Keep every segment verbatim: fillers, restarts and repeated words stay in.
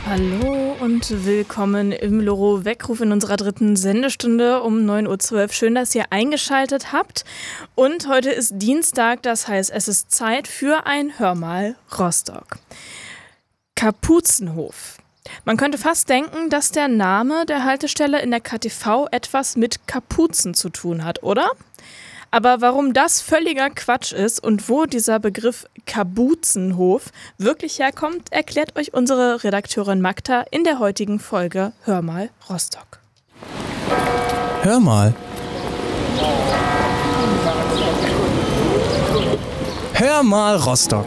Hallo und willkommen im Loro Weckruf in unserer dritten Sendestunde um neun Uhr zwölf. Schön, dass ihr eingeschaltet habt. Und heute ist Dienstag, das heißt, es ist Zeit für ein Hörmal Rostock. Kapuzenhof. Man könnte fast denken, dass der Name der Haltestelle in der K T V etwas mit Kapuzen zu tun hat, oder? Aber warum das völliger Quatsch ist und wo dieser Begriff Kapuzenhof wirklich herkommt, erklärt euch unsere Redakteurin Magda in der heutigen Folge Hörmal Rostock. Hörmal. Hörmal Rostock.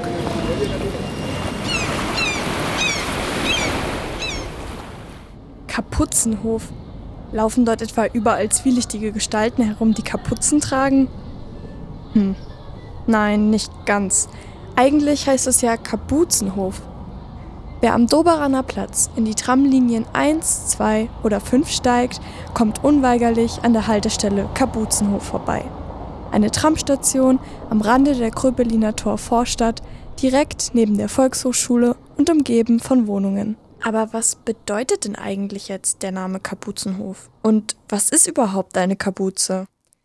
Kapuzenhof. Laufen dort etwa überall zwielichtige Gestalten herum, die Kapuzen tragen? Hm, nein, nicht ganz. Eigentlich heißt es ja Kapuzenhof. Wer am Doberaner Platz in die Tramlinien eins, zwei oder fünf steigt, kommt unweigerlich an der Haltestelle Kapuzenhof vorbei. Eine Tramstation am Rande der Kröpeliner Tor-Vorstadt, direkt neben der Volkshochschule und umgeben von Wohnungen. Aber was bedeutet denn eigentlich jetzt der Name Kapuzenhof? Und was ist überhaupt eine Kapuze?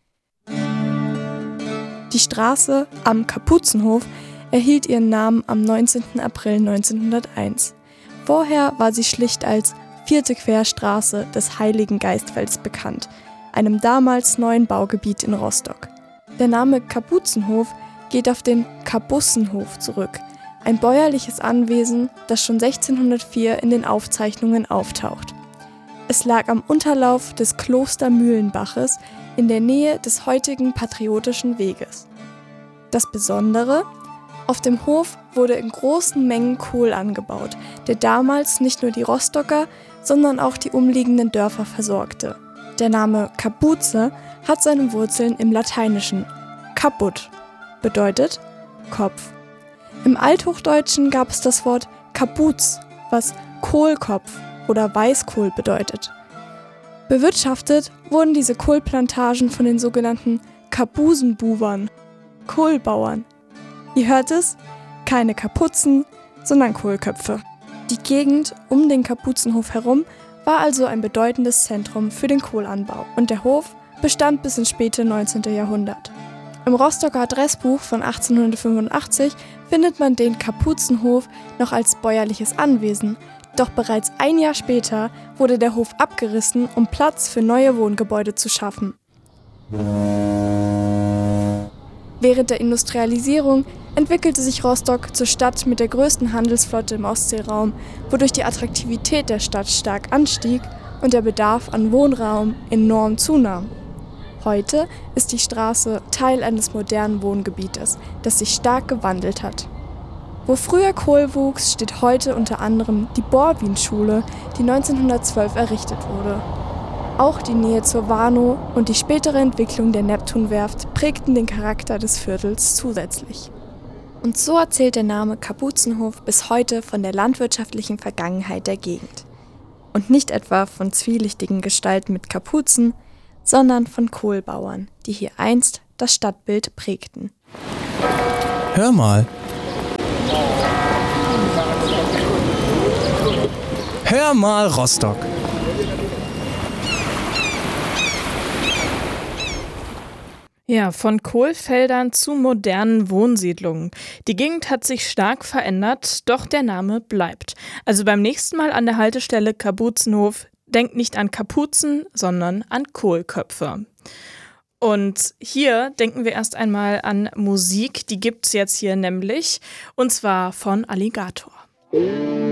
Die Straße am Kapuzenhof erhielt ihren Namen am neunzehnten April neunzehnhunderteins. Vorher war sie schlicht als vierte Querstraße des Heiligen Geistfelds bekannt, einem damals neuen Baugebiet in Rostock. Der Name Kapuzenhof geht auf den Kapussenhof zurück, ein bäuerliches Anwesen, das schon sechzehnhundertvier in den Aufzeichnungen auftaucht. Es lag am Unterlauf des Klostermühlenbaches in der Nähe des heutigen Patriotischen Weges. Das Besondere: Auf dem Hof wurde in großen Mengen Kohl angebaut, der damals nicht nur die Rostocker, sondern auch die umliegenden Dörfer versorgte. Der Name Kapuze hat seine Wurzeln im Lateinischen. Caput bedeutet Kopf. Im Althochdeutschen gab es das Wort Kapuz, was Kohlkopf oder Weißkohl bedeutet. Bewirtschaftet wurden diese Kohlplantagen von den sogenannten Kapusenbuwern, Kohlbauern. Ihr hört es, keine Kapuzen, sondern Kohlköpfe. Die Gegend um den Kapuzenhof herum war also ein bedeutendes Zentrum für den Kohlanbau und der Hof bestand bis ins späte neunzehnte Jahrhundert. Im Rostocker Adressbuch von achtzehnhundertfünfundachtzig findet man den Kapuzenhof noch als bäuerliches Anwesen, doch bereits ein Jahr später wurde der Hof abgerissen, um Platz für neue Wohngebäude zu schaffen. Während der Industrialisierung entwickelte sich Rostock zur Stadt mit der größten Handelsflotte im Ostseeraum, wodurch die Attraktivität der Stadt stark anstieg und der Bedarf an Wohnraum enorm zunahm. Heute ist die Straße Teil eines modernen Wohngebietes, das sich stark gewandelt hat. Wo früher Kohl wuchs, steht heute unter anderem die Borwin-Schule, die neunzehnhundertzwölf errichtet wurde. Auch die Nähe zur Warnow und die spätere Entwicklung der Neptunwerft prägten den Charakter des Viertels zusätzlich. Und so erzählt der Name Kapuzenhof bis heute von der landwirtschaftlichen Vergangenheit der Gegend. Und nicht etwa von zwielichtigen Gestalten mit Kapuzen, sondern von Kohlbauern, die hier einst das Stadtbild prägten. Hör mal. Hör mal Rostock. Ja, von Kohlfeldern zu modernen Wohnsiedlungen. Die Gegend hat sich stark verändert, doch der Name bleibt. Also beim nächsten Mal an der Haltestelle Kapuzenhof denkt nicht an Kapuzen, sondern an Kohlköpfe. Und hier denken wir erst einmal an Musik, die gibt's jetzt hier nämlich, und zwar von Alligator.